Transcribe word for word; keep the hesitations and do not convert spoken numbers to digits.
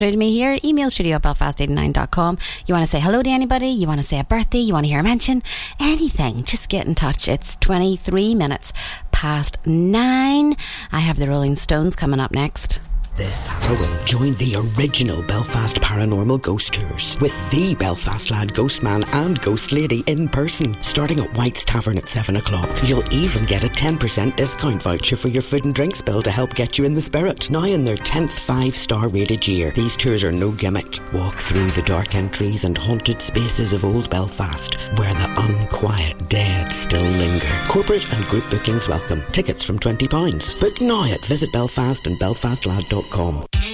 To me here, email studio at belfast eighty nine dot com. You want to say hello to anybody, you want to say a birthday, you want to hear a mention, anything, just get in touch. It's twenty-three minutes past nine. I have the Rolling Stones coming up next. This Halloween, join the original Belfast Paranormal Ghost Tours with the Belfast Lad Ghost Man and Ghost Lady in person, starting at White's Tavern at seven o'clock. You'll even get a ten percent discount voucher for your food and drinks bill to help get you in the spirit. Now in their tenth five-star rated year, these tours are no gimmick. Walk through the dark entries and haunted spaces of old Belfast, where the unquiet dead still linger. Corporate and group bookings welcome. Tickets from twenty pounds. Book now at Visit Belfast and belfast lad dot com.